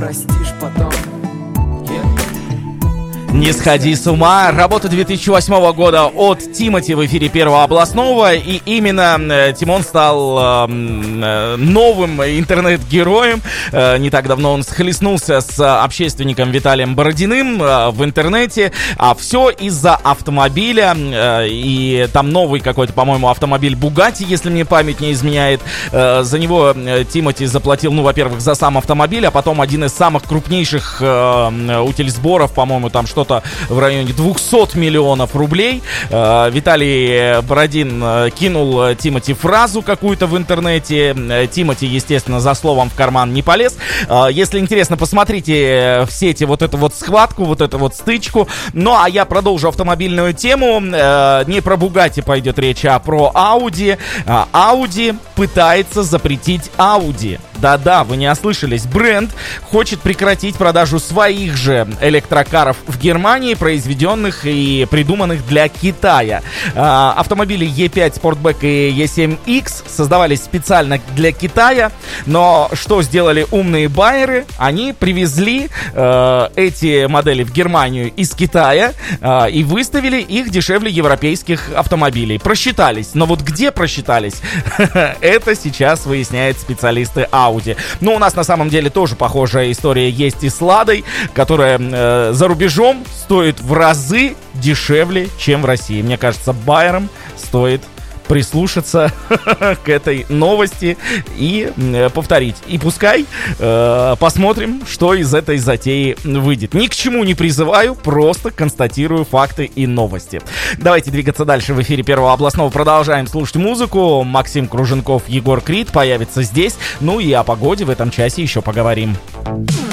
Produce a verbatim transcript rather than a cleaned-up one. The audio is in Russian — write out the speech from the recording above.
простишь потом. Не сходи с ума. Работа две тысячи восьмого года от Тимати в эфире Первого областного. И именно э, Тимон стал э, новым интернет-героем. Э, не так давно он схлестнулся с общественником Виталием Бородиным э, в интернете. А все из-за автомобиля. Э, и там новый какой-то, по-моему, автомобиль Bugatti, если мне память не изменяет. Э, за него э, Тимати заплатил, ну, во-первых, за сам автомобиль, а потом один из самых крупнейших э, утильсборов, по-моему, там что в районе двухсот миллионов рублей. Виталий Бородин кинул Тимати фразу какую-то в интернете. Тимати, естественно, за словом в карман не полез. Если интересно, посмотрите в сети вот эту вот схватку, вот эту вот стычку. Ну, а я продолжу автомобильную тему. Не про Bugatti пойдет речь, а про Audi. Audi пытается запретить Audi. Да-да, вы не ослышались. Бренд хочет прекратить продажу своих же электрокаров в Германии, произведенных и придуманных для Китая. А, автомобили и пять Sportback и и семь икс создавались специально для Китая, но что сделали умные байеры? Они привезли э, эти модели в Германию из Китая э, и выставили их дешевле европейских автомобилей. Просчитались. Но вот где просчитались? Это сейчас выясняют специалисты Audi. Но у нас на самом деле тоже похожая история есть и с Ладой, которая э, за рубежом стоит в разы дешевле, чем в России. Мне кажется, байерам стоит прислушаться к этой новости и э, повторить. И пускай э, посмотрим, что из этой затеи выйдет. Ни к чему не призываю, просто констатирую факты и новости. Давайте двигаться дальше. В эфире Первого областного продолжаем слушать музыку. Максим Круженков, Егор Крид появится здесь. Ну и о погоде в этом часе еще поговорим.